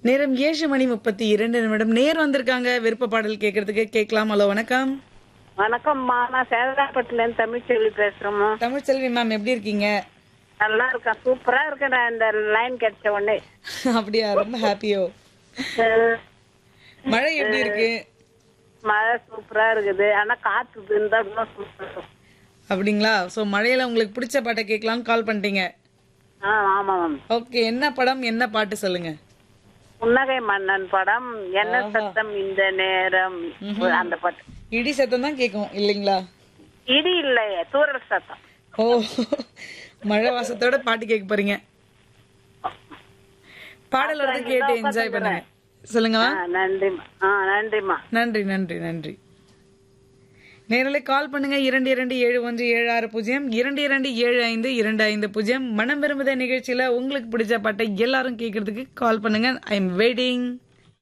நேரம் 7:32 நேர் வந்திருக்காங்க விருப்ப பாடல் கேட்கறதுக்கு. கேட்கலாம். ஹலோ, வணக்கம். வணக்கம்மா, நான் சேதராப்பட்டுல இருந்து தமிழ்ச்செல்வி பேசுறேம்மா. தமிழ்ச்செல்வி மேம், எப்படி இருக்கீங்க? நல்லா இருக்கேன், சூப்பரா இருக்கேன். நான் இந்த லைன் கிடைச்ச உடனே அப்படியா? ரொம்ப ஹாப்பியோ? மழை எப்படி இருக்கு? மழை சூப்பரா இருக்குது, ஆனா காத்து இருந்தா இன்னும் சூப்பர். அப்படிங்களா? சோ மழையில உங்களுக்கு பிடிச்ச பாட்டை கேட்கலாம்னு கால் பண்ணிட்டீங்க. ஆமா மேம். ஓகே, என்ன படம், என்ன பாட்டு சொல்லுங்க. புன்னகை மன்னன் படம், என்ன சத்தம் இந்த நேரம், அந்த பாட்டு. இடி சத்தம் தான் கேட்கும் இல்லைங்களா? இடி இல்லையே, தூரல் சத்தம். ஓ, மழை வாசத்தோட பாட்டு கேட்க போறீங்க. பாடலோட கேட்டு என்ஜாய் பண்ணுங்க. சொல்லுங்க. நன்றிம்மா. நன்றிம்மா. நன்றி நன்றி நன்றி. நேரலை கால் பண்ணுங்க 227176 227525. மனம் விரும்புத நிகழ்ச்சியில உங்களுக்கு பிடிச்ச பாட்டை எல்லாரும் கேட்கறதுக்கு கால் பண்ணுங்க. I am waiting.